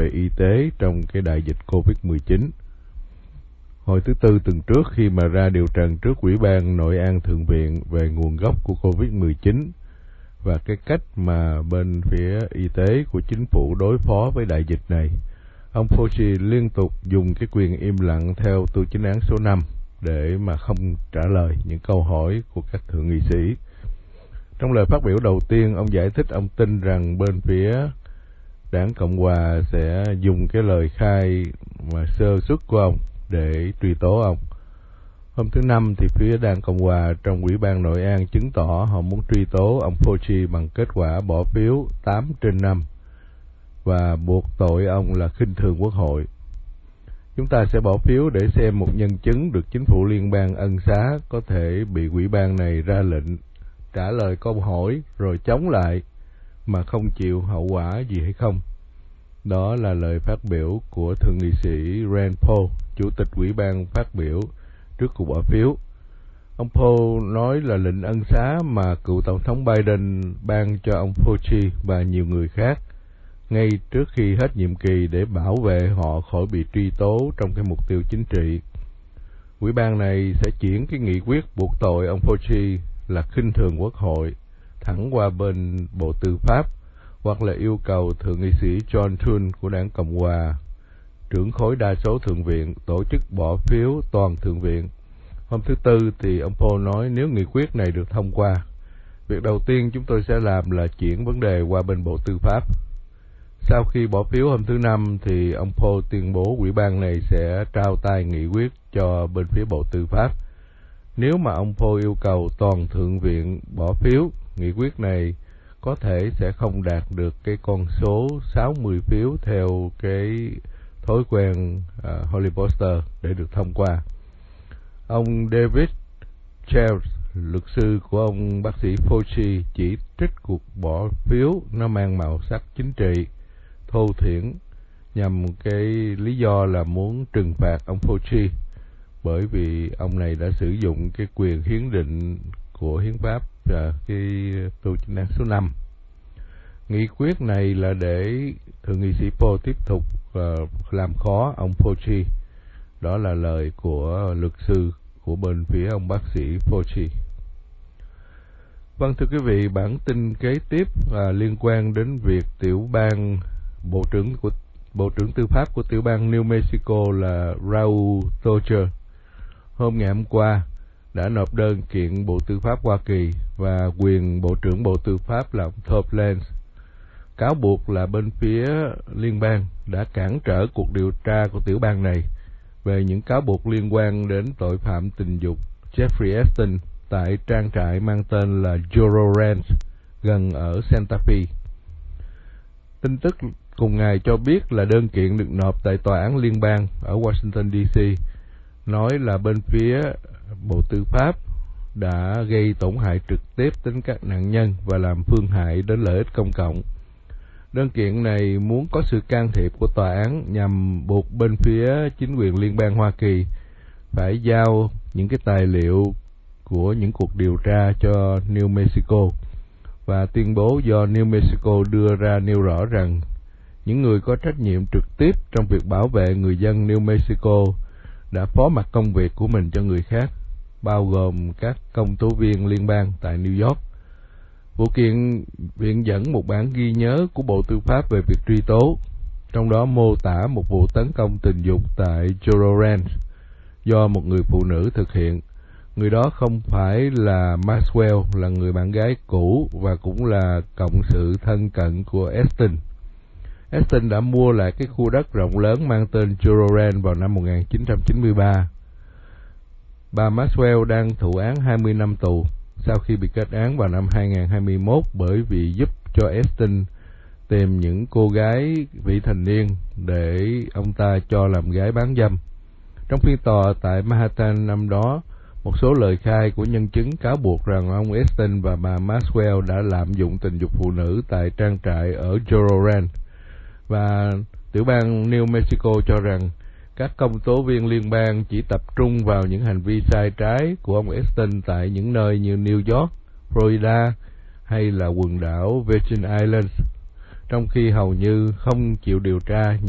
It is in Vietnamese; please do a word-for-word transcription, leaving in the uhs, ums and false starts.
về y tế trong cái đại dịch covid mười chín. Hồi thứ Tư tuần trước, khi mà ra điều trần trước Ủy ban Nội an Thượng viện về nguồn gốc của covid mười chín và cái cách mà bên phía y tế của chính phủ đối phó với đại dịch này, ông Fauci liên tục dùng cái quyền im lặng theo tu chính án số năm để mà không trả lời những câu hỏi của các thượng nghị sĩ. Trong lời phát biểu đầu tiên, ông giải thích ông tin rằng bên phía đảng Cộng Hòa sẽ dùng cái lời khai mà sơ suất của ông để truy tố ông. Hôm thứ Năm thì phía đảng Cộng Hòa trong Ủy ban Nội an chứng tỏ họ muốn truy tố ông Fauci bằng kết quả bỏ phiếu tám trên năm và buộc tội ông là khinh thường quốc hội. Chúng ta sẽ bỏ phiếu để xem một nhân chứng được chính phủ liên bang ân xá có thể bị ủy ban này ra lệnh trả lời câu hỏi rồi chống lại mà không chịu hậu quả gì hay không. Đó là lời phát biểu của thượng nghị sĩ Rand Paul, chủ tịch ủy ban phát biểu trước cuộc bỏ phiếu. Ông Paul nói là lệnh ân xá mà cựu tổng thống Biden ban cho ông Fauci và nhiều người khác ngay trước khi hết nhiệm kỳ để bảo vệ họ khỏi bị truy tố trong cái mục tiêu chính trị. Ủy ban này sẽ chuyển cái nghị quyết buộc tội ông Fauci là khinh thường quốc hội thẳng qua bên Bộ Tư pháp, hoặc là yêu cầu thượng nghị sĩ John Thune của đảng Cộng Hòa, trưởng khối đa số thượng viện, tổ chức bỏ phiếu toàn thượng viện. Hôm thứ Tư thì ông Paul nói nếu nghị quyết này được thông qua, việc đầu tiên chúng tôi sẽ làm là chuyển vấn đề qua bên Bộ Tư pháp. Sau khi bỏ phiếu hôm thứ Năm thì ông Paul tuyên bố ủy ban này sẽ trao tay nghị quyết cho bên phía Bộ Tư pháp. Nếu mà ông Paul yêu cầu toàn thượng viện bỏ phiếu, nghị quyết này có thể sẽ không đạt được cái con số sáu mươi phiếu theo cái thói quen uh, Holy Poster để được thông qua. Ông David Charles, luật sư của ông bác sĩ Fauci, chỉ trích cuộc bỏ phiếu nó mang màu sắc chính trị, thô thiển, nhằm cái lý do là muốn trừng phạt ông Fauci bởi vì ông này đã sử dụng cái quyền hiến định của hiến pháp và cái tu chính án số năm. Nghị quyết này là để thượng nghị sĩ Paul tiếp tục uh, làm khó ông Fauci. Đó là lời của luật sư của bên phía ông bác sĩ Fauci. Vâng, thưa quý vị, bản tin kế tiếp uh, liên quan đến việc tiểu bang bộ trưởng của bộ trưởng tư pháp của tiểu bang New Mexico là Raul Torcher hôm ngày hôm qua đã nộp đơn kiện Bộ Tư pháp Hoa Kỳ và quyền Bộ trưởng Bộ Tư pháp là ông Tom Lanz, cáo buộc là bên phía liên bang đã cản trở cuộc điều tra của tiểu bang này về những cáo buộc liên quan đến tội phạm tình dục Jeffrey Epstein tại trang trại mang tên là Joro Ranch gần ở Santa Fe. Tin tức cùng ngày cho biết là đơn kiện được nộp tại tòa án liên bang ở Washington D C nói là bên phía Bộ Tư pháp đã gây tổn hại trực tiếp đến các nạn nhân và làm phương hại đến lợi ích công cộng. Đơn kiện này muốn có sự can thiệp của tòa án nhằm buộc bên phía chính quyền liên bang Hoa Kỳ phải giao những cái tài liệu của những cuộc điều tra cho New Mexico, và tuyên bố do New Mexico đưa ra nêu rõ rằng những người có trách nhiệm trực tiếp trong việc bảo vệ người dân New Mexico đã phó mặc công việc của mình cho người khác, bao gồm các công tố viên liên bang tại New York. Vụ kiện viện dẫn một bản ghi nhớ của Bộ Tư pháp về việc truy tố, trong đó mô tả một vụ tấn công tình dục tại Joro Ranch do một người phụ nữ thực hiện. Người đó không phải là Maxwell, là người bạn gái cũ và cũng là cộng sự thân cận của Epstein. Epstein đã mua lại cái khu đất rộng lớn mang tên Joro Ranch vào năm một nghìn chín trăm chín mươi ba. Bà Maxwell đang thụ án hai mươi năm tù sau khi bị kết án vào năm hai nghìn không trăm hai mươi mốt bởi vì giúp cho Epstein tìm những cô gái vị thành niên để ông ta cho làm gái bán dâm. Trong phiên tòa tại Manhattan năm đó, một số lời khai của nhân chứng cáo buộc rằng ông Epstein và bà Maxwell đã lạm dụng tình dục phụ nữ tại trang trại ở Joro Ranch, và tiểu bang New Mexico cho rằng các công tố viên liên bang chỉ tập trung vào những hành vi sai trái của ông Epstein tại những nơi như New York, Florida hay là quần đảo Virgin Islands, trong khi hầu như không chịu điều tra